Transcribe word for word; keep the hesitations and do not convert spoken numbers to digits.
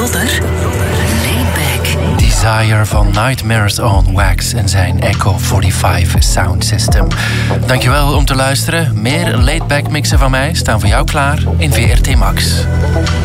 Lodder. Laidback. Desire van Nightmares on Wax en zijn Echo vijfenveertig Sound System. Dankjewel om te luisteren. Meer Laidback mixen van mij staan voor jou klaar in V R T Max.